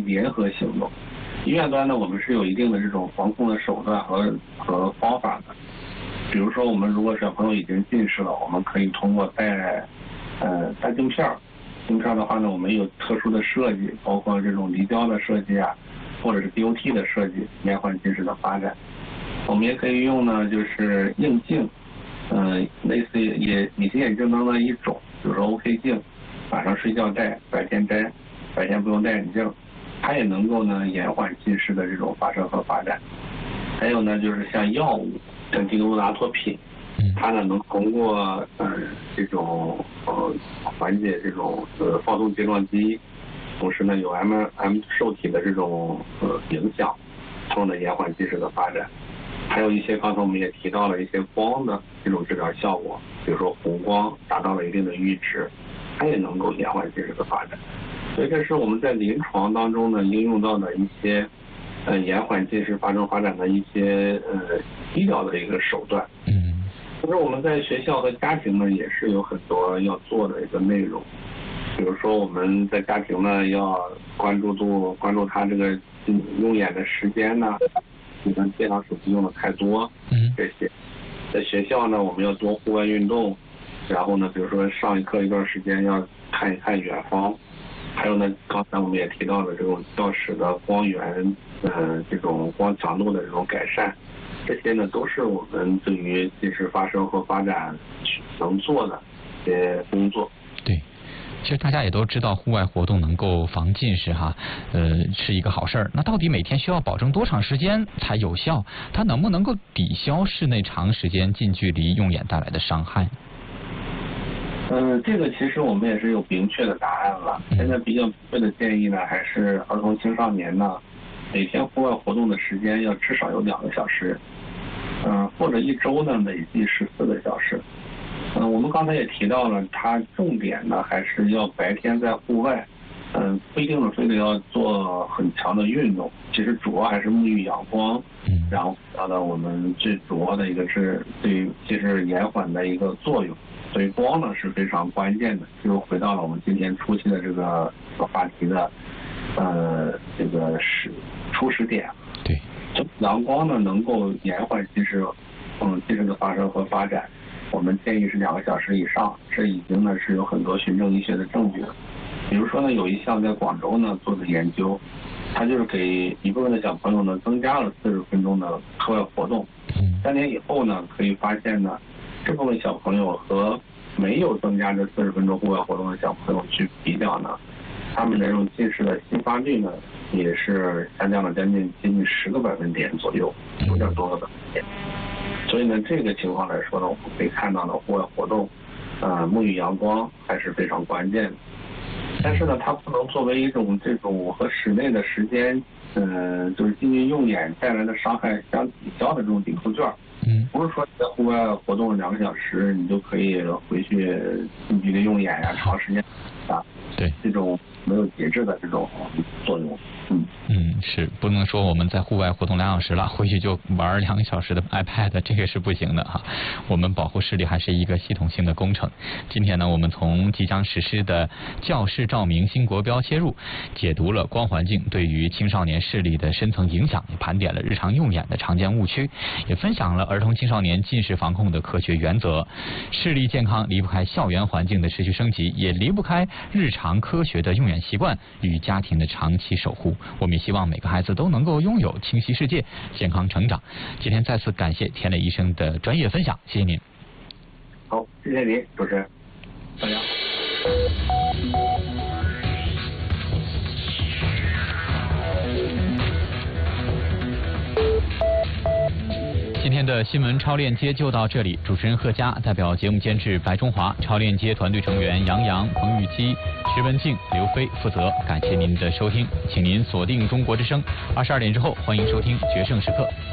联合行动。医院端呢，我们是有一定的这种防控的手段和方法的。比如说，我们如果小朋友已经近视了，我们可以通过戴镜片儿。镜片的话呢，我们有特殊的设计，包括这种离焦的设计啊，或者是 DOT 的设计，延缓近视的发展。我们也可以用呢，就是硬镜，类似于隐形眼镜当中的一种，比如说 OK 镜，晚上睡觉戴，白天摘，白天不用戴眼镜，它也能够呢延缓近视的这种发生和发展。还有呢，就是像药物，像地卢达托品，它呢能通过这种缓解这种放松睫状肌，同时呢有 M 受体的这种影响，从而延缓近视的发展。还有一些刚才我们也提到了一些光的这种治疗效果，比如说红光达到了一定的阈值，它也能够延缓近视的发展。所以这是我们在临床当中呢应用到的一些延缓近视发生发展的一些医疗的一个手段。其实我们在学校和家庭呢也是有很多要做的一个内容，比如说我们在家庭呢要关注他这个用眼的时间呢，你们电脑手机用的太多，这些。在学校呢，我们要多户外运动，然后呢，比如说上一课一段时间要看一看远方，还有呢，刚才我们也提到了这种教室的光源，这种光强度的这种改善，这些呢都是我们对于近视发生和发展能做的一些工作。 对。其实大家也都知道，户外活动能够防近视哈，是一个好事儿。那到底每天需要保证多长时间才有效？它能不能够抵消室内长时间近距离用眼带来的伤害？ 这个其实我们也是有明确的答案了。现在比较明确的建议呢，还是儿童青少年呢，每天户外活动的时间要至少有2个小时，或者一周呢累计14个小时。我们刚才也提到了，它重点呢还是要白天在户外，不一定是非得要做很强的运动，其实主要还是沐浴阳光，然后达到我们最主要的一个是对于近视延缓的一个作用。所以光呢是非常关键的，就回到了我们今天初期的这个话题的这个初始点。 对， 阳光呢能够延缓近视的发生和发展。我们建议是2个小时以上，这已经呢是有很多循证医学的证据了。比如说呢，有一项在广州呢做的研究，它就是给一部分的小朋友呢增加了40分钟的课外活动。3年以后呢，可以发现呢，这部分小朋友和没有增加这40分钟户外活动的小朋友去比较呢，他们的这种近视的新发率呢也是下降了接近10个百分点左右，9.多个百分点。所以呢，这个情况来说呢，我们可以看到呢，户外活动，沐浴阳光还是非常关键的。但是呢，它不能作为一种这种和室内的时间，就是近距离用眼带来的伤害相抵消的这种顶扣券。不是说你在户外活动2个小时，你就可以回去近距离用眼呀，长时间对， 这种没有节制的这种作用。 是不能说我们在户外活动2小时了，回去就玩2个小时的 iPad， 这个是不行的哈。我们保护视力还是一个系统性的工程。今天呢，我们从即将实施的教室照明新国标切入，解读了光环境对于青少年视力的深层影响，也盘点了日常用眼的常见误区，也分享了儿童青少年近视防控的科学原则。视力健康离不开校园环境的持续升级，也离不开日常科学的用眼习惯与家庭的长期守护。我们也希望每个孩子都能够拥有清晰世界，健康成长。今天再次感谢田磊医生的专业分享，谢谢您。 好，谢谢您，主持人，大家好。 今天的新闻超链接就到这里，主持人贺佳代表节目监制白中华，超链接团队成员杨洋、彭雨基、石文静、刘飞负责。感谢您的收听，请您锁定中国之声，22点之后欢迎收听决胜时刻。